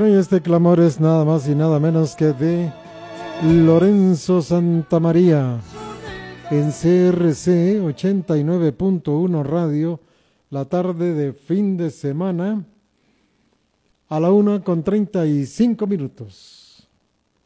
Bueno, y este clamor es nada más y nada menos que de Lorenzo Santamaría en CRC 89.1 Radio, la tarde de fin de semana a la 1:35.